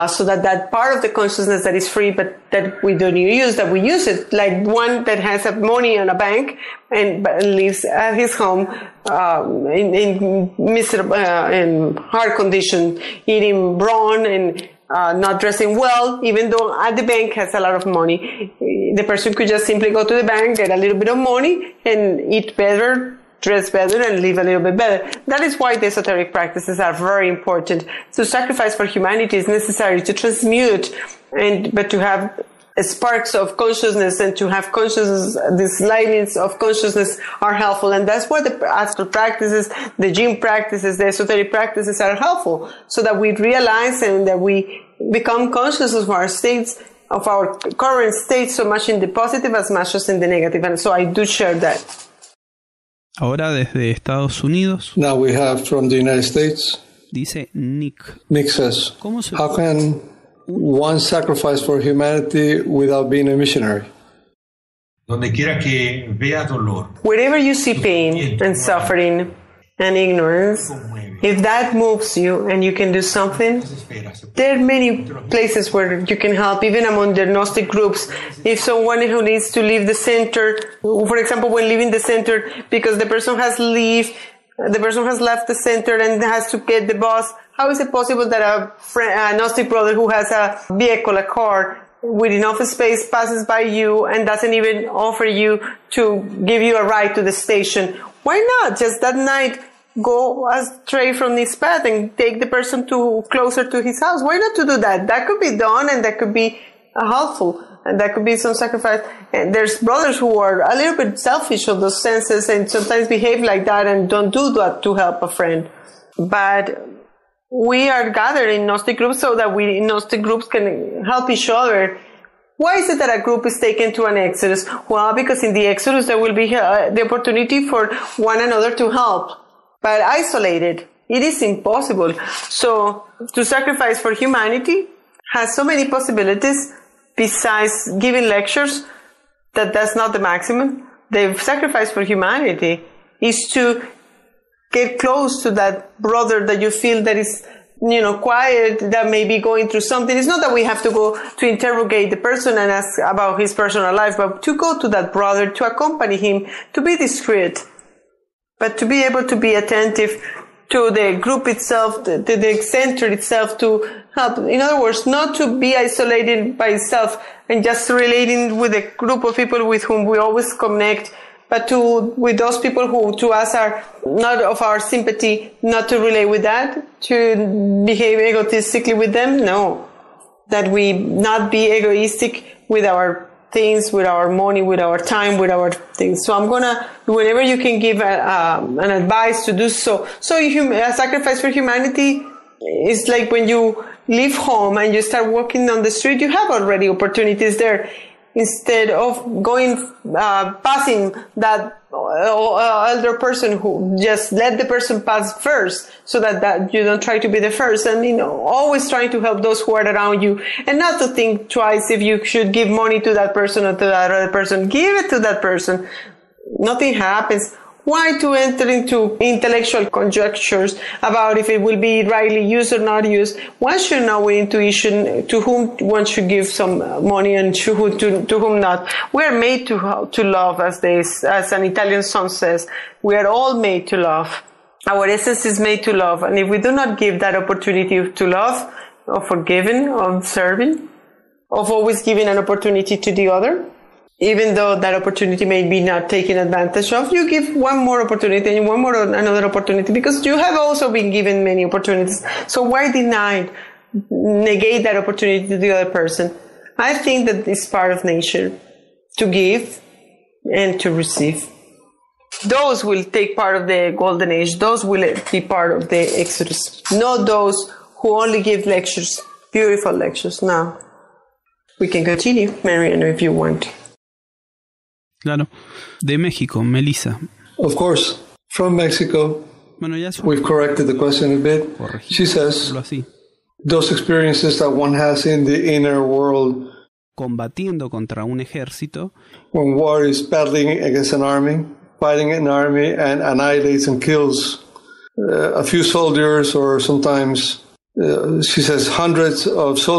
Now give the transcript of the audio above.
So that part of the consciousness that is free, but that we don't use, that we use it, like one that has money on a bank and lives at his home in miserable, in hard condition, eating brawn and not dressing well, even though at the bank has a lot of money. The person could just simply go to the bank, get a little bit of money, and eat better, dress better, and live a little bit better. That is why the esoteric practices are very important. To sacrifice for humanity is necessary to transmute, but to have sparks of consciousness and to have consciousness, these lightnings of consciousness are helpful. And that's where the astral practices, the gym practices, the esoteric practices are helpful, so that we realize and that we become conscious of our states, of our current state, so much in the positive as much as in the negative. And so I do share that. Ahora desde Estados Unidos. Now we have from the United States. Dice Nick. Nick says, how can one sacrifice for humanity without being a missionary? Donde quiera que vea dolor. Wherever you see pain and suffering and ignorance, if that moves you and you can do something, there are many places where you can help, even among the Gnostic groups. If someone who needs to leave the center, for example, when leaving the center, because the person has left the center and has to get the bus, how is it possible that a Gnostic brother who has a vehicle, a car, with enough space passes by you and doesn't even offer you to give you a ride to the station? Why not? Just that night, go astray from this path and take the person closer to his house. Why not to do that? That could be done, and that could be helpful, and that could be some sacrifice. And there's brothers who are a little bit selfish of those senses and sometimes behave like that and don't do that to help a friend. But we are gathered in Gnostic groups so that we in Gnostic groups can help each other. Why is it that a group is taken to an exodus? Well, because in the exodus there will be the opportunity for one another to help. But isolated, it is impossible. So to sacrifice for humanity has so many possibilities besides giving lectures that that's not the maximum. The sacrifice for humanity is to get close to that brother that you feel that is, quiet, that may be going through something. It's not that we have to go to interrogate the person and ask about his personal life, but to go to that brother, to accompany him, to be discreet, but to be able to be attentive to the group itself, to the center itself, to help. In other words, not to be isolated by itself and just relating with a group of people with whom we always connect, but with those people who to us are not of our sympathy, not to relate with that, to behave egotistically with them. No, that we not be egoistic with our things, with our money, with our time, with our things. So I'm gonna, whenever you can give an advice to do so. So a sacrifice for humanity is like when you leave home and you start walking on the street, you have already opportunities there. Instead of going, passing that elder person, who just let the person pass first, so that you don't try to be the first, and always trying to help those who are around you, and not to think twice if you should give money to that person or to that other person. Give it to that person. Nothing happens. Why to enter into intellectual conjectures about if it will be rightly used or not used? One should know with intuition to whom one should give some money and to whom not. We are made to love, as an Italian song says. We are all made to love. Our essence is made to love. And if we do not give that opportunity to love, of forgiving, of serving, of always giving an opportunity to the other, even though that opportunity may be not taken advantage of, you give one more opportunity and another opportunity, because you have also been given many opportunities. So why negate that opportunity to the other person? I think that it's part of nature to give and to receive. Those will take part of the golden age. Those will be part of the exodus. Not those who only give lectures, beautiful lectures. Now, we can continue, Mariano, if you want. Claro. De México, Melissa. Of course. From Mexico. We've corrected the question a bit. She says, those experiences that one has in the inner world. Combatiendo contra un ejército. When war is battling against an army, fighting an army and annihilates and kills a few soldiers or sometimes she says hundreds of soldiers